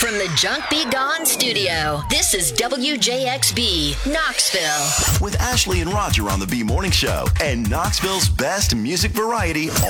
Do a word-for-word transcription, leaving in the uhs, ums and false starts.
From the Junk Be Gone studio, this is W J X B, Knoxville. With Ashley and Roger on the B Morning Show and Knoxville's best music variety